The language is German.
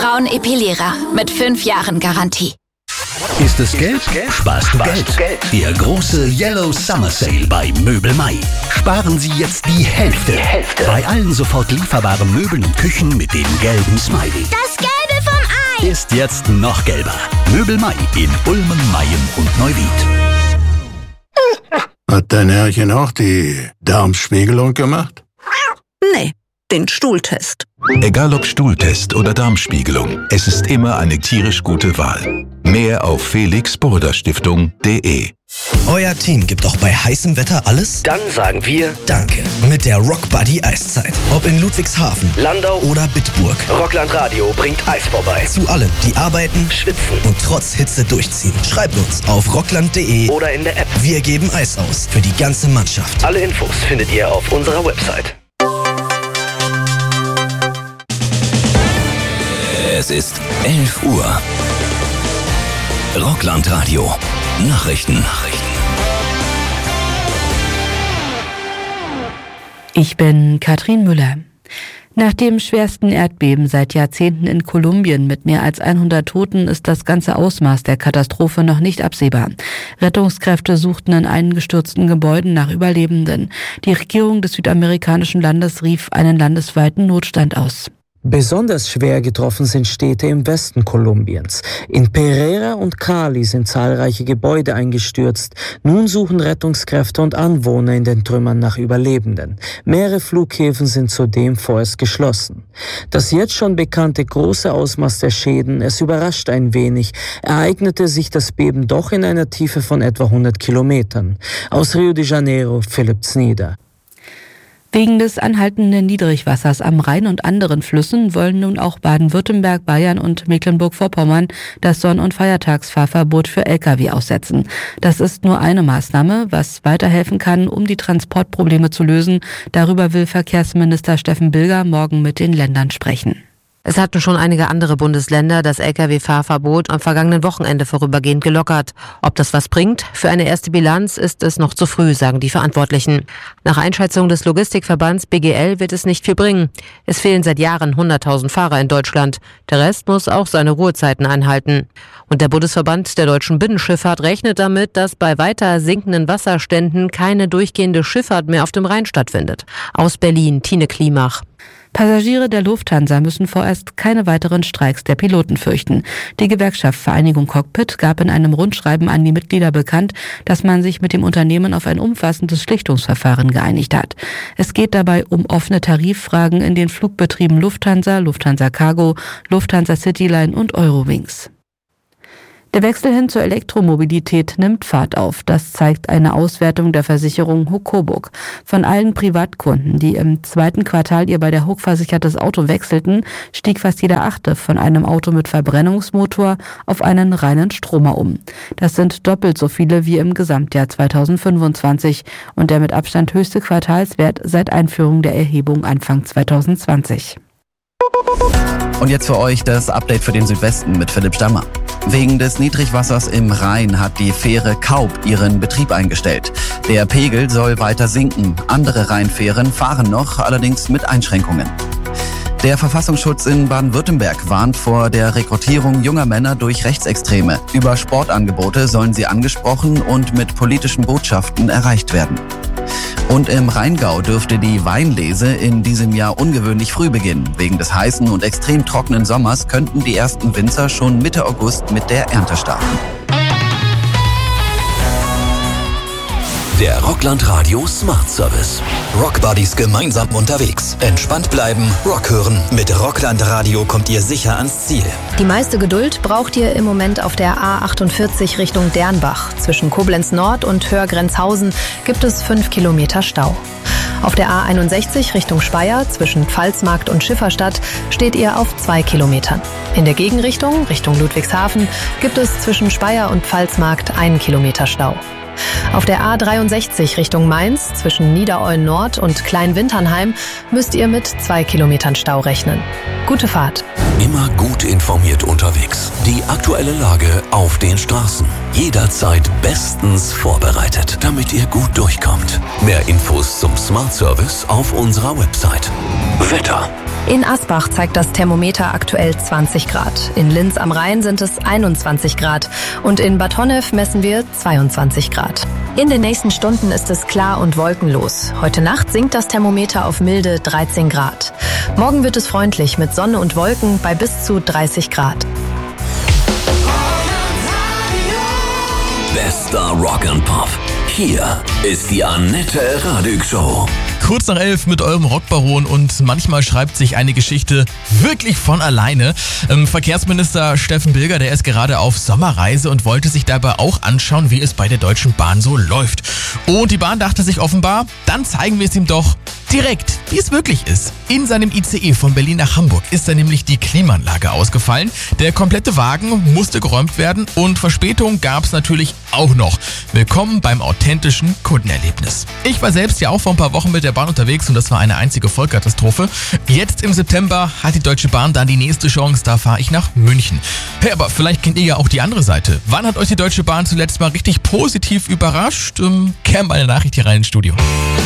Braun Epilierer mit 5 Jahren Garantie. Ist es gelb? Sparst du Geld. Der große Yellow Summer Sale bei Möbel Mai. Sparen Sie jetzt die Hälfte. Bei allen sofort lieferbaren Möbeln und Küchen mit dem gelben Smiley. Das Gelbe vom Ei ist jetzt noch gelber. Möbel Mai in Ulmen, Mayen und Neuwied. Hat dein Herrchen auch die Darmspiegelung gemacht? Nee, den Stuhltest. Egal ob Stuhltest oder Darmspiegelung, es ist immer eine tierisch gute Wahl. Mehr auf felix-burda-stiftung.de. Euer Team gibt auch bei heißem Wetter alles? Dann sagen wir Danke mit der Rockbuddy Eiszeit. Ob in Ludwigshafen, Landau oder Bitburg. Rockland Radio bringt Eis vorbei. Zu allen, die arbeiten, schwitzen und trotz Hitze durchziehen. Schreibt uns auf rockland.de oder in der App. Wir geben Eis aus für die ganze Mannschaft. Alle Infos findet ihr auf unserer Website. Es ist 11 Uhr. Rockland Radio. Nachrichten. Ich bin Katrin Müller. Nach dem schwersten Erdbeben seit Jahrzehnten in Kolumbien mit mehr als 100 Toten ist das ganze Ausmaß der Katastrophe noch nicht absehbar. Rettungskräfte suchten in eingestürzten Gebäuden nach Überlebenden. Die Regierung des südamerikanischen Landes rief einen landesweiten Notstand aus. Besonders schwer getroffen sind Städte im Westen Kolumbiens. In Pereira und Cali sind zahlreiche Gebäude eingestürzt. Nun suchen Rettungskräfte und Anwohner in den Trümmern nach Überlebenden. Mehrere Flughäfen sind zudem vorerst geschlossen. Das jetzt schon bekannte große Ausmaß der Schäden, es überrascht ein wenig, ereignete sich das Beben doch in einer Tiefe von etwa 100 Kilometern. Aus Rio de Janeiro, Philipp Znieder. Wegen des anhaltenden Niedrigwassers am Rhein und anderen Flüssen wollen nun auch Baden-Württemberg, Bayern und Mecklenburg-Vorpommern das Sonn- und Feiertagsfahrverbot für Lkw aussetzen. Das ist nur eine Maßnahme, was weiterhelfen kann, um die Transportprobleme zu lösen. Darüber will Verkehrsminister Steffen Bilger morgen mit den Ländern sprechen. Es hatten schon einige andere Bundesländer das Lkw-Fahrverbot am vergangenen Wochenende vorübergehend gelockert. Ob das was bringt? Für eine erste Bilanz ist es noch zu früh, sagen die Verantwortlichen. Nach Einschätzung des Logistikverbands BGL wird es nicht viel bringen. Es fehlen seit Jahren 100.000 Fahrer in Deutschland. Der Rest muss auch seine Ruhezeiten einhalten. Und der Bundesverband der deutschen Binnenschifffahrt rechnet damit, dass bei weiter sinkenden Wasserständen keine durchgehende Schifffahrt mehr auf dem Rhein stattfindet. Aus Berlin, Tine Klimach. Passagiere der Lufthansa müssen vorerst keine weiteren Streiks der Piloten fürchten. Die Gewerkschaft Vereinigung Cockpit gab in einem Rundschreiben an die Mitglieder bekannt, dass man sich mit dem Unternehmen auf ein umfassendes Schlichtungsverfahren geeinigt hat. Es geht dabei um offene Tariffragen in den Flugbetrieben Lufthansa, Lufthansa Cargo, Lufthansa Cityline und Eurowings. Der Wechsel hin zur Elektromobilität nimmt Fahrt auf. Das zeigt eine Auswertung der Versicherung HUK Coburg. Von allen Privatkunden, die im 2. Quartal ihr bei der HUK versichertes Auto wechselten, stieg fast jeder 8. von einem Auto mit Verbrennungsmotor auf einen reinen Stromer um. Das sind doppelt so viele wie im Gesamtjahr 2025 und der mit Abstand höchste Quartalswert seit Einführung der Erhebung Anfang 2020. Und jetzt für euch das Update für den Südwesten mit Philipp Stammer. Wegen des Niedrigwassers im Rhein hat die Fähre Kaup ihren Betrieb eingestellt. Der Pegel soll weiter sinken. Andere Rheinfähren fahren noch, allerdings mit Einschränkungen. Der Verfassungsschutz in Baden-Württemberg warnt vor der Rekrutierung junger Männer durch Rechtsextreme. Über Sportangebote sollen sie angesprochen und mit politischen Botschaften erreicht werden. Und im Rheingau dürfte die Weinlese in diesem Jahr ungewöhnlich früh beginnen. Wegen des heißen und extrem trockenen Sommers könnten die ersten Winzer schon Mitte August mit der Ernte starten. Der Rockland Radio Smart Service. Rockbuddies gemeinsam unterwegs. Entspannt bleiben, Rock hören. Mit Rockland Radio kommt ihr sicher ans Ziel. Die meiste Geduld braucht ihr im Moment auf der A48 Richtung Dernbach. Zwischen Koblenz Nord und Hörgrenzhausen gibt es 5 Kilometer Stau. Auf der A61 Richtung Speyer zwischen Pfalzmarkt und Schifferstadt steht ihr auf 2 Kilometern. In der Gegenrichtung, Richtung Ludwigshafen, gibt es zwischen Speyer und Pfalzmarkt 1 Kilometer Stau. Auf der A63 Richtung Mainz zwischen Niedereulen Nord und Kleinwinternheim müsst ihr mit 2 Kilometern Stau rechnen. Gute Fahrt. Immer gut informiert unterwegs. Die aktuelle Lage auf den Straßen. Jederzeit bestens vorbereitet, damit ihr gut durchkommt. Mehr Infos zum Smart Service auf unserer Website. Wetter. In Asbach zeigt das Thermometer aktuell 20 Grad. In Linz am Rhein sind es 21 Grad. Und in Bad Honnef messen wir 22 Grad. In den nächsten Stunden ist es klar und wolkenlos. Heute Nacht sinkt das Thermometer auf milde 13 Grad. Morgen wird es freundlich mit Sonne und Wolken bei bis zu 30 Grad. Bester Rock and Pop. Hier ist die Annette Radig Show. Kurz nach 11 mit eurem Rockbaron und manchmal schreibt sich eine Geschichte wirklich von alleine. Verkehrsminister Steffen Bilger, der ist gerade auf Sommerreise und wollte sich dabei auch anschauen, wie es bei der Deutschen Bahn so läuft. Und die Bahn dachte sich offenbar, dann zeigen wir es ihm doch direkt, wie es wirklich ist. In seinem ICE von Berlin nach Hamburg ist da nämlich die Klimaanlage ausgefallen. Der komplette Wagen musste geräumt werden und Verspätung gab es natürlich auch noch. Willkommen beim authentischen Kundenerlebnis. Ich war selbst ja auch vor ein paar Wochen mit der Bahn unterwegs und das war eine einzige Vollkatastrophe. Jetzt im September hat die Deutsche Bahn dann die nächste Chance, da fahre ich nach München. Hey, aber vielleicht kennt ihr ja auch die andere Seite. Wann hat euch die Deutsche Bahn zuletzt mal richtig positiv überrascht? Gerne mal eine Nachricht hier rein ins Studio.